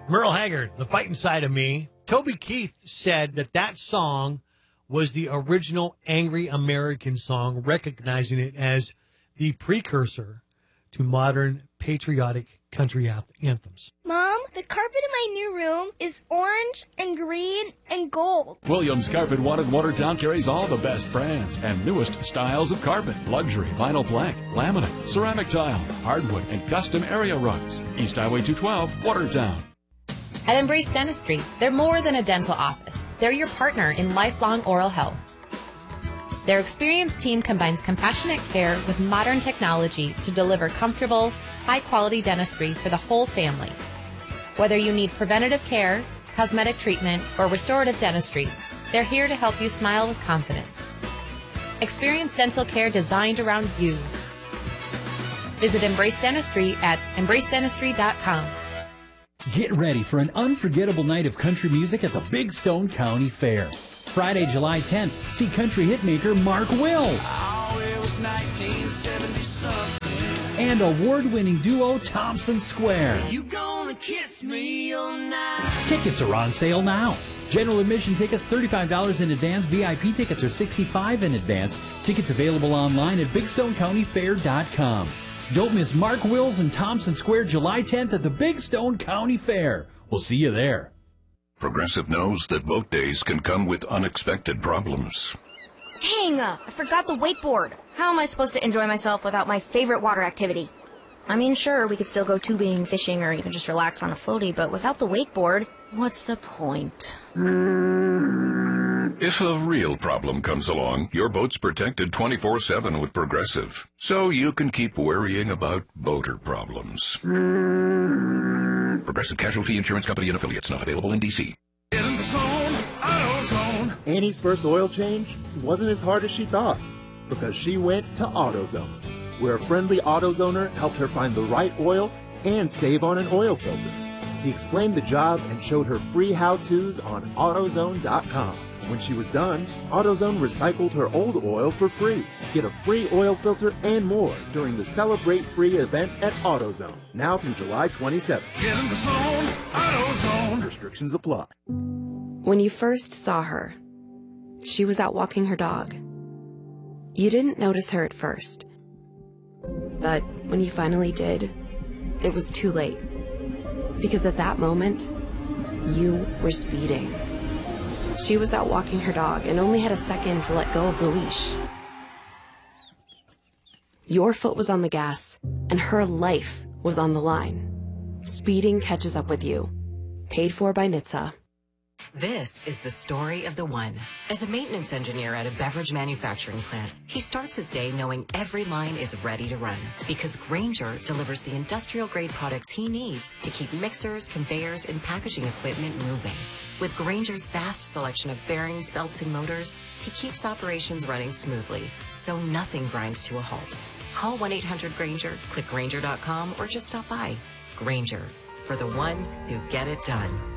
Merle Haggard, The Fight Inside of Me. Toby Keith said that song was the original Angry American song, recognizing it as the precursor to modern patriotic country anthems. Mom, the carpet in my new room is orange and green and gold. Williams Carpet One in Watertown carries all the best brands and newest styles of carpet, luxury, vinyl plank, laminate, ceramic tile, hardwood, and custom area rugs. East Highway 212, Watertown. At Embrace Dentistry, they're more than a dental office. They're your partner in lifelong oral health. Their experienced team combines compassionate care with modern technology to deliver comfortable, high-quality dentistry for the whole family. Whether you need preventative care, cosmetic treatment, or restorative dentistry, they're here to help you smile with confidence. Experience dental care designed around you. Visit Embrace Dentistry at embracedentistry.com. Get ready for an unforgettable night of country music at the Big Stone County Fair. Friday, July 10th, see country hitmaker Mark Wills. Oh, it was 1970-something. And award-winning duo Thompson Square. You gonna kiss me all night. Tickets are on sale now. General admission tickets $35 in advance. VIP tickets are $65 in advance. Tickets available online at BigStoneCountyFair.com. Don't miss Mark Wills and Thompson Square July 10th at the Big Stone County Fair. We'll see you there. Progressive knows that boat days can come with unexpected problems. Dang, I forgot the wakeboard. How am I supposed to enjoy myself without my favorite water activity? I mean, sure, we could still go tubing, fishing, or even just relax on a floaty, but without the wakeboard, what's the point? If a real problem comes along, your boat's protected 24/7 with Progressive, so you can keep worrying about boater problems. Progressive Casualty Insurance Company and Affiliates, not available in D.C. In the zone, AutoZone. Annie's first oil change wasn't as hard as she thought because she went to AutoZone, where a friendly AutoZoner helped her find the right oil and save on an oil filter. He explained the job and showed her free how-tos on AutoZone.com. When she was done, AutoZone recycled her old oil for free. Get a free oil filter and more during the Celebrate Free event at AutoZone, now through July 27th. Get in the zone, AutoZone. Restrictions apply. When you first saw her, she was out walking her dog. You didn't notice her at first. But when you finally did, it was too late. Because at that moment, you were speeding. She was out walking her dog and only had a second to let go of the leash. Your foot was on the gas, and her life was on the line. Speeding catches up with you. Paid for by NHTSA. This is the story of the one. As a maintenance engineer at a beverage manufacturing plant, he starts his day knowing every line is ready to run because Grainger delivers the industrial-grade products he needs to keep mixers, conveyors, and packaging equipment moving. With Grainger's vast selection of bearings, belts, and motors, he keeps operations running smoothly, so nothing grinds to a halt. Call 1-800-GRAINGER, click Grainger.com, or just stop by. Grainger, for the ones who get it done.